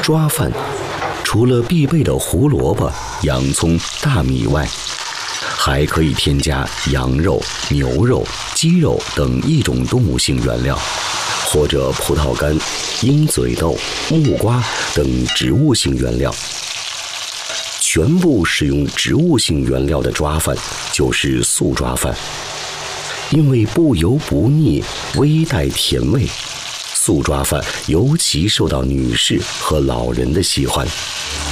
抓饭除了必备的胡萝卜、洋葱、大米外，还可以添加羊肉、牛肉、鸡肉等异种动物性原料，或者葡萄干、鹰嘴豆、木瓜等植物性原料。全部使用植物性原料的抓饭就是素抓饭，因为不油不腻，微带甜味，素抓饭尤其受到女士和老人的喜欢。